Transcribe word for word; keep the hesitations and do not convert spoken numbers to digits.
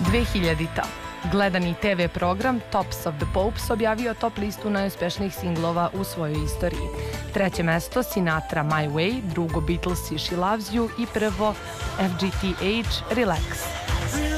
dvehiljadita. Gledani te ve program Tops of the Popes objavio top listu najuspešnijih singlova u svojoj istoriji. Treće mesto Sinatra My Way, drugo Beatles She Loves You i prvo F G T H Relax.